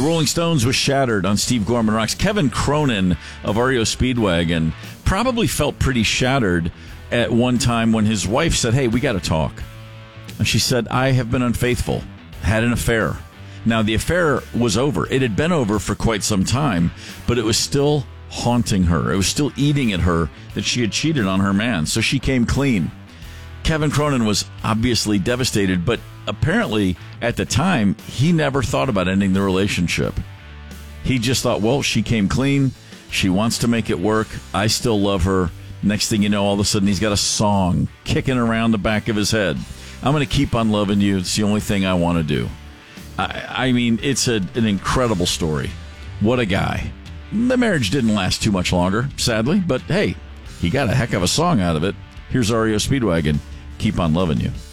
Rolling Stones was shattered on Steve Gorman Rocks. Kevin Cronin of REO Speedwagon probably felt pretty shattered at one time when his wife said, "Hey, we got to talk." And she said, "I have been unfaithful, had an affair." Now, the affair was over. It had been over for quite some time, but it was still haunting her. It was still eating at her that she had cheated on her man. So she came clean. Kevin Cronin was obviously devastated, but apparently at the time, he never thought about ending the relationship. He just thought, well, she came clean. She wants to make it work. I still love her. Next thing you know, all of a sudden, he's got a song kicking around the back of his head. I'm going to keep on loving you. It's the only thing I want to do. I mean, it's an incredible story. What a guy. The marriage didn't last too much longer, sadly, but hey, he got a heck of a song out of it. Here's REO Speedwagon. Keep on loving you.